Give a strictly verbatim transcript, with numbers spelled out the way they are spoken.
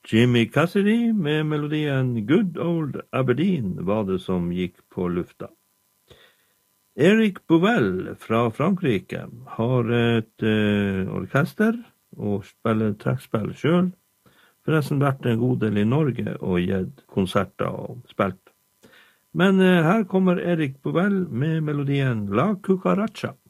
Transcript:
Jimmy Cassidy med melodien Good Old Aberdeen var det som gikk på lufta. Eric Bovell fra Frankrike har et uh, orkester og spiller trekkspill selv. Forresten vært en god del i Norge og gitt konserter og spilt. Men uh, her kommer Eric Bovell med melodien La Cucaracha.